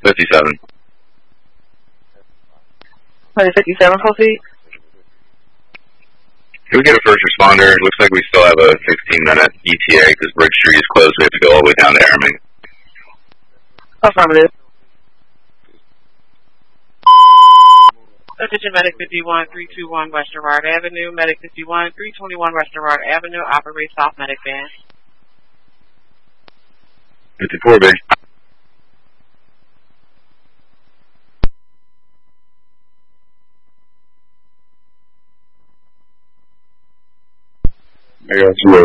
57. Medic 57, proceed. Can we get a first responder? It looks like we still have a 16-minute ETA because Bridge Street is closed. We have to go all the way down to Araming. Affirmative. Attention Medic 51-321 West Girard Avenue. Medic 51-321 West Girard Avenue. Operate South Medic Van. 54B. I got you.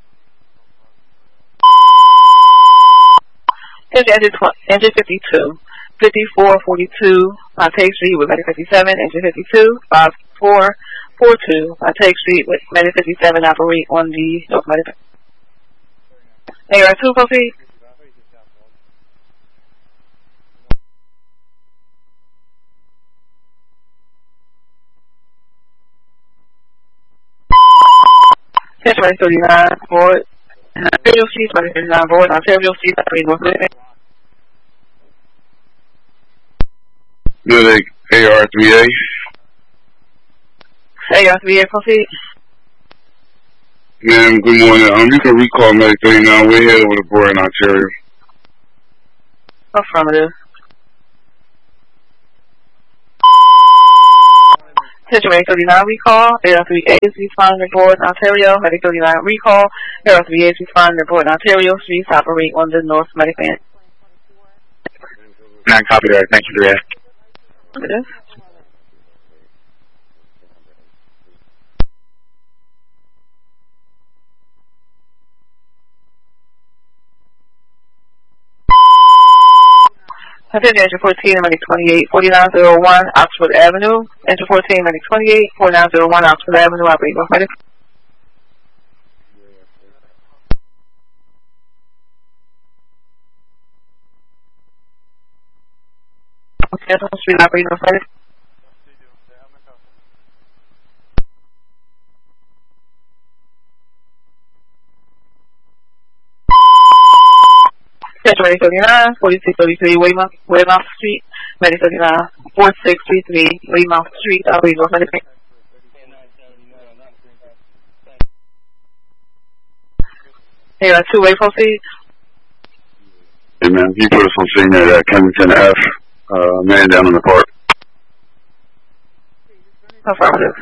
Engine 52. 5442 Montague Street with Medic 57. Engine 52. 5442 Montague Street with Medic 57. Operate on the North Medic. AR2, proceed. Medic 39 board. Ontario Street, Medic 39 board. Ontario Street, Operate North Medic. Medic AR3A. AR3A, proceed. Ma'am, good morning. You can recall Medic 39. We're here over the board in Ontario. Affirmative. Attention Medic 39 recall. AR3A is responding to board in Ontario. Medic 39 recall. AR3A is responding to board in Ontario. Streets operate on the North Medic Van. 9, copy that. Thank you for that. Affirmative. Attention Engine 14, Medic 28, 4901 Oxford Avenue. Engine 14, Medic 28, 4901 Oxford Avenue. Operate North Medic. Street operating North Medic. Attention Medic 39, 4633 Weymouth Street. Medic 39, 4633 Weymouth Street. Operating North Medic. Here are two-way proceed. Hey man, you put us on scene at Kensington F. Man down in the park. Affirmative.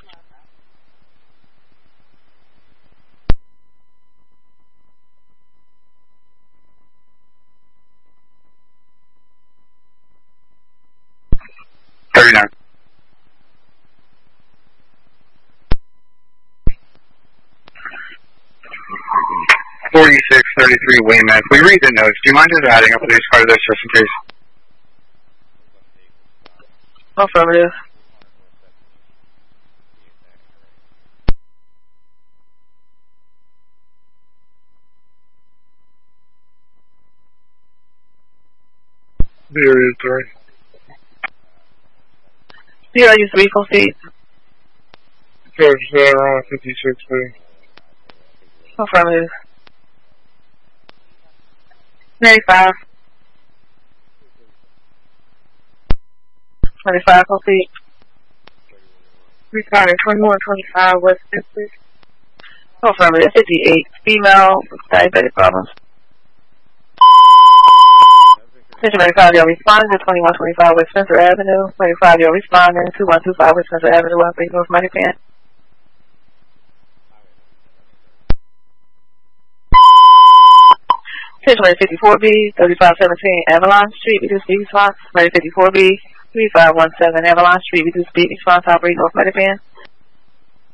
$39. $4633 Weymouth. We read the notes. Do you mind just adding up a police car to this just in case? Affirmative. There is 3. Here are you 3, proceed. Coach, around 56B. Affirmative. 95. 25, proceed. Responding 2125 West District. Affirmative. 58. Female with diabetic problems. Attention Medic 5, you're responding to 2125 West Spencer Avenue. 25, you're responding 2125 West Spencer Avenue. Operating North Medic Van. Attention Medic 54B, 3517 Avalon Street. Reduce speed response. Medic 54B, 3517 Avalon Street. Reduce speed response. Operating North Medic Van.